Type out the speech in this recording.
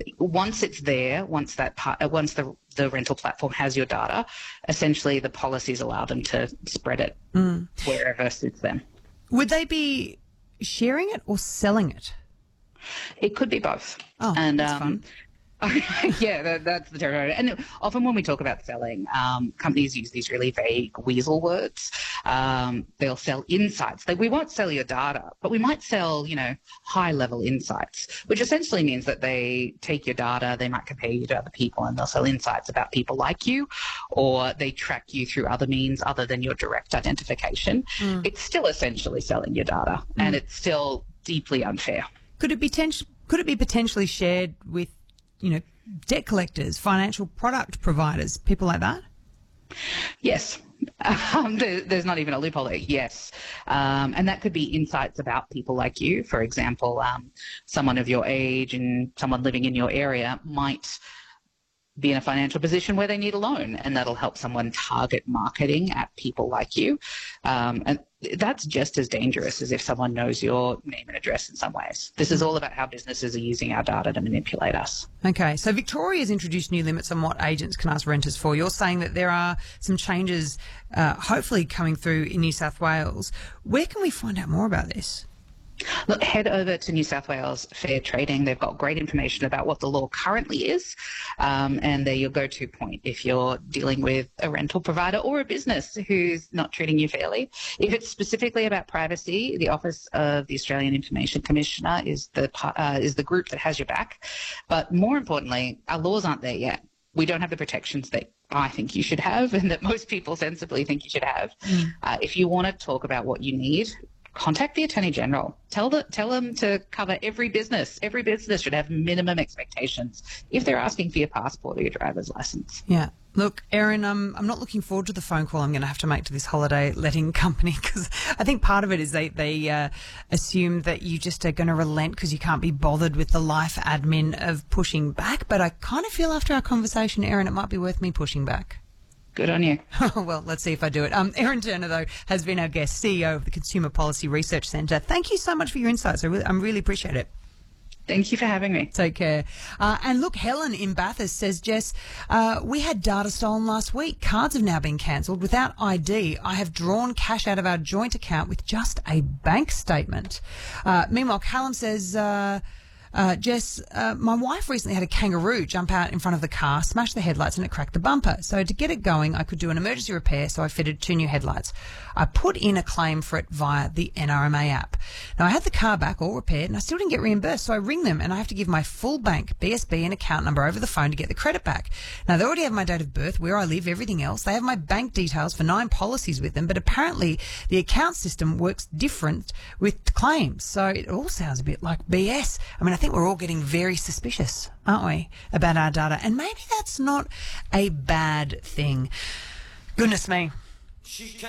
once it's there, once the rental platform has your data, essentially the policies allow them to spread it wherever suits them. Would they be sharing it or selling it? It could be both. Oh, and that's fun. Yeah, that's the territory. And often when we talk about selling, companies use these really vague weasel words. They'll sell insights. We won't sell your data, but we might sell, high-level insights, which essentially means that they take your data, they might compare you to other people, and they'll sell insights about people like you, or they track you through other means other than your direct identification. It's still essentially selling your data, and it's still deeply unfair. Could it be potentially shared with debt collectors, financial product providers, people like that? Yes. There's not even a loophole there. Yes. And that could be insights about people like you. For example, someone of your age and someone living in your area might be in a financial position where they need a loan, and that'll help someone target marketing at people like you. And that's just as dangerous as if someone knows your name and address in some ways. This is all about how businesses are using our data to manipulate us. Okay, so Victoria's introduced new limits on what agents can ask renters for. You're saying that there are some changes hopefully coming through in New South Wales. Where can we find out more about this? Look, head over to New South Wales Fair Trading. They've got great information about what the law currently is, and they're your go-to point if you're dealing with a rental provider or a business who's not treating you fairly. If it's specifically about privacy, the Office of the Australian Information Commissioner is the group that has your back. But more importantly, our laws aren't there yet. We don't have the protections that I think you should have and that most people sensibly think you should have. If you want to talk about what you need, contact the Attorney General. Tell them to cover every business. Every business should have minimum expectations if they're asking for your passport or your driver's license. Yeah. Look, Erin, I'm not looking forward to the phone call I'm going to have to make to this holiday letting company, because I think part of it is they assume that you just are going to relent because you can't be bothered with the life admin of pushing back. But I kind of feel after our conversation, Erin, it might be worth me pushing back. Good on you. Well, let's see if I do it. Erin Turner, though, has been our guest, CEO of the Consumer Policy Research Centre. Thank you so much for your insights. I really appreciate it. Thank you for having me. Take care. And look, Helen in Bathurst says, Jess, we had data stolen last week. Cards have now been cancelled without ID. I have drawn cash out of our joint account with just a bank statement. Meanwhile, Callum says... Jess, my wife recently had a kangaroo jump out in front of the car, smash the headlights, and it cracked the bumper. So to get it going, I could do an emergency repair, so I fitted 2 new headlights. I put in a claim for it via the NRMA app. Now, I had the car back all repaired, and I still didn't get reimbursed, so I ring them, and I have to give my full bank, BSB, and account number over the phone to get the credit back. Now, they already have my date of birth, where I live, everything else. They have my bank details for 9 policies with them, but apparently the account system works different with claims. So it all sounds a bit like BS. I mean, I think we're all getting very suspicious, aren't we, about our data? And maybe that's not a bad thing. Goodness me.